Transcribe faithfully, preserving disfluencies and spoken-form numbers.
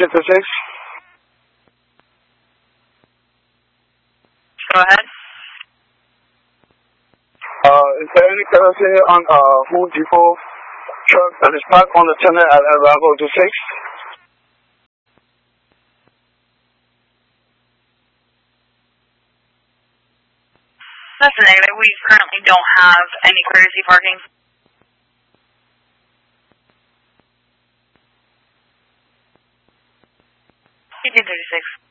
get to six? Go ahead. Uh, is there any courtesy on uh, Home Depot truck that is parked on the tenant at Arago to six? That's a negative. We currently don't have any courtesy parking. eighteen thirty-six.